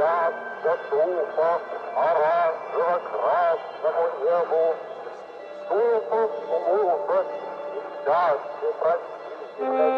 клонятся тупо оранжево-красному небу. Тупо служат и счастье простительное